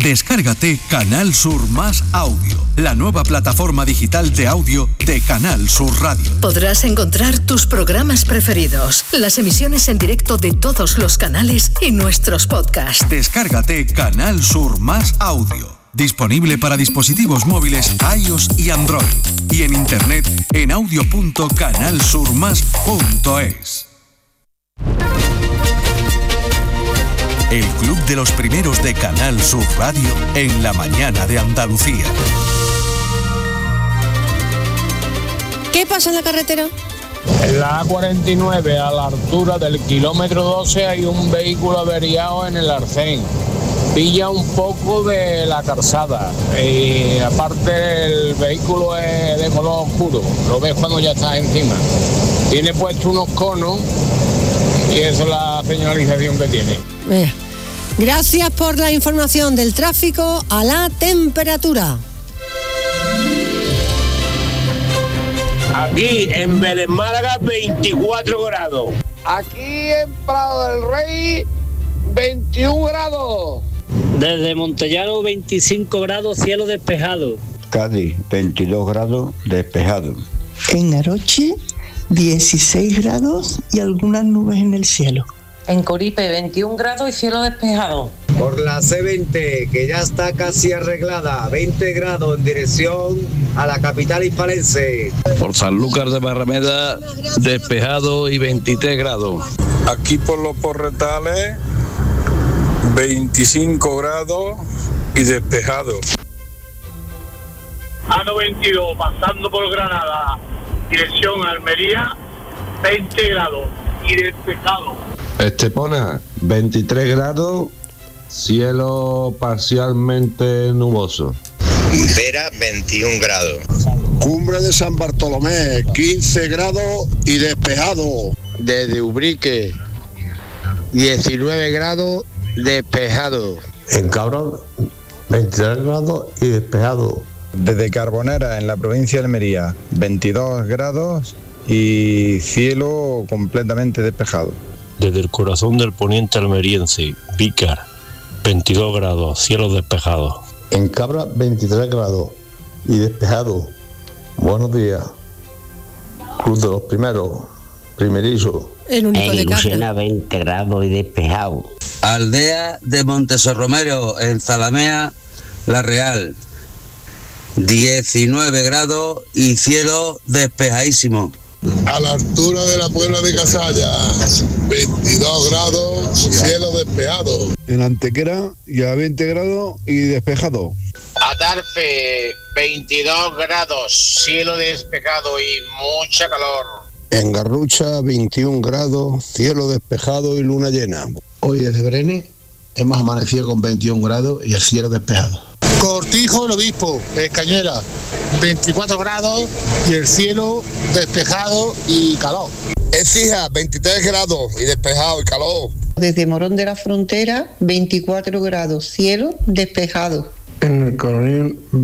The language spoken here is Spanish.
Descárgate Canal Sur Más Audio, la nueva plataforma digital de audio de Canal Sur Radio. Podrás encontrar tus programas preferidos, las emisiones en directo de todos los canales y nuestros podcasts. Descárgate Canal Sur Más Audio. Disponible para dispositivos móviles iOS y Android. Y en internet en audio.canalsurmas.es. El club de los primeros de Canal Sur Radio en la mañana de Andalucía. ¿Qué pasa en la carretera? En la A49, a la altura del kilómetro 12, hay un vehículo averiado en el arcén. Pilla un poco de la calzada. Y aparte el vehículo es de color oscuro. Lo ves cuando ya estás encima. Tiene puesto unos conos y esa es la señalización que tiene. Gracias por la información del tráfico. A la temperatura. Aquí en Vélez Málaga 24 grados. Aquí en Prado del Rey 21 grados. Desde Montellano 25 grados, cielo despejado. Cádiz 22 grados, despejado. En Aroche 16 grados y algunas nubes en el cielo. En Coripe 21 grados y cielo despejado. Por la C20, que ya está casi arreglada, 20 grados en dirección a la capital hispalense. Por Sanlúcar de Barrameda, despejado y 23 grados. Aquí por los Porretales, 25 grados y despejado. A92, pasando por Granada, dirección Almería, 20 grados y despejado. Estepona, 23 grados, cielo parcialmente nuboso. Vera, 21 grados. Cumbre de San Bartolomé, 15 grados y despejado. Desde Ubrique, 19 grados, despejado. En Cabra, 23 grados y despejado. Desde Carbonera, en la provincia de Almería, 22 grados y cielo completamente despejado. Desde el corazón del poniente almeriense, Vícar, 22 grados, cielo despejado. En Cabra, 23 grados y despejado. Buenos días. Club de los primeros, primerizo. El único de Lucena, 20 grados y despejado. Aldea de Montesorromero, en Zalamea, La Real, 19 grados y cielo despejadísimo. A la altura de la Puebla de Casalla, 22 grados, cielo despejado. En Antequera, ya 20 grados y despejado. Atarfe, 22 grados, cielo despejado y mucha calor. En Garrucha, 21 grados, cielo despejado y luna llena. Hoy desde Brenes hemos amanecido con 21 grados y el cielo despejado. Cortijo, el Obispo, Cañera, 24 grados y el cielo despejado y calor. Écija, 23 grados y despejado y calor. Desde Morón de la Frontera, 24 grados, cielo despejado. En el Coronel